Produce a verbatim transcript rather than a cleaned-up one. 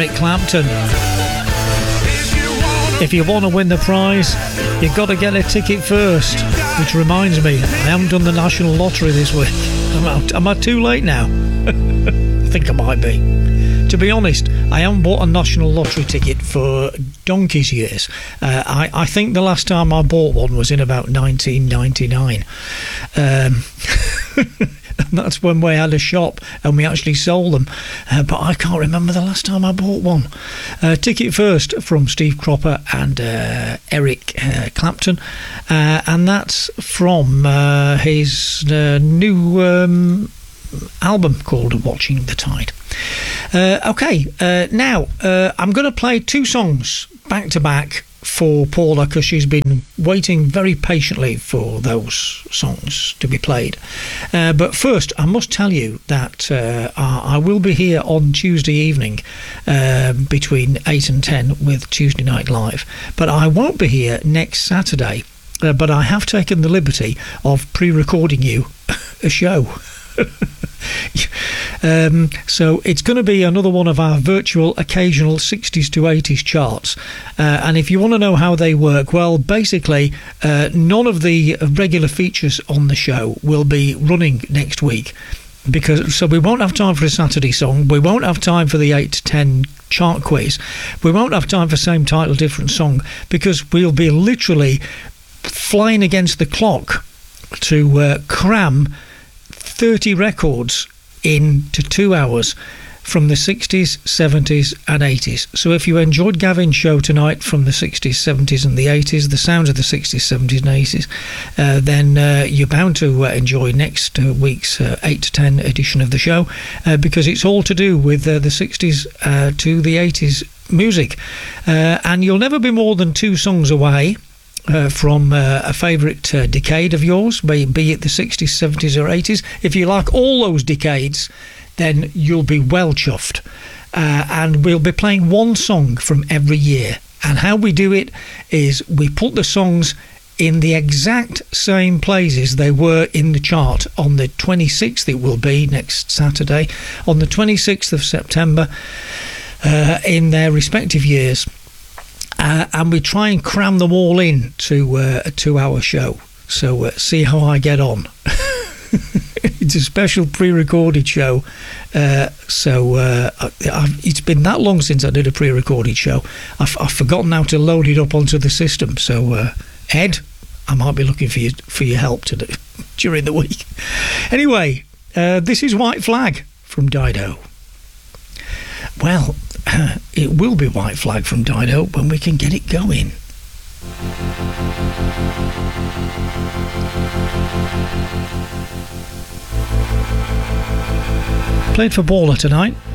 Eric Clapton. If you want to win the prize, you've got to get a ticket first. Which reminds me, I haven't done the National Lottery this week. Am I, am I too late now? I think I might be. To be honest, I haven't bought a National Lottery ticket for donkey's years. Uh, I, I think the last time I bought one was in about nineteen ninety-nine. Um, and that's when we had a shop and we actually sold them. Uh, but I can't remember the last time I bought one. Uh, ticket first from Steve Cropper and uh, Eric uh, Clapton. Uh, and that's from uh, his uh, new um, album called Watching the Tide. Uh, okay, uh, now uh, I'm going to play two songs back to back for Paula because she's been waiting very patiently for those songs to be played. Uh, but first, I must tell you that uh, I will be here on Tuesday evening uh, between eight and ten with Tuesday Night Live. But I won't be here next Saturday. Uh, but I have taken the liberty of pre-recording you a show. um, so it's going to be another one of our virtual occasional sixties to eighties charts, uh, and if you want to know how they work, well, basically uh, none of the regular features on the show will be running next week, because so we won't have time for a Saturday song, we won't have time for the eight to ten chart quiz, we won't have time for same title different song, because we'll be literally flying against the clock to uh, cram thirty records into two hours from the sixties, seventies and eighties. So if you enjoyed Gavin's show tonight from the sixties, seventies and the eighties, the sounds of the sixties, seventies and eighties, uh, then uh, you're bound to uh, enjoy next uh, week's uh, eight to ten edition of the show, uh, because it's all to do with uh, the sixties uh, to the eighties music. Uh, and you'll never be more than two songs away Uh, from uh, a favourite uh, decade of yours, be, be it the sixties, seventies or eighties. If you like all those decades, then you'll be well chuffed. Uh, and we'll be playing one song from every year. And how we do it is we put the songs in the exact same places they were in the chart on the twenty-sixth, it will be next Saturday, on the twenty-sixth of September, uh, in their respective years. Uh, and we try and cram them all in to uh, a two-hour show. So uh, see how I get on. It's a special pre-recorded show. Uh, so uh, I've, it's been that long since I did a pre-recorded show. I've, I've forgotten how to load it up onto the system. So uh, Ed, I might be looking for you for your help to do, during the week. Anyway, uh, this is White Flag from Dido. Well, it will be White Flag from Dido when we can get it going. Played for Paula tonight.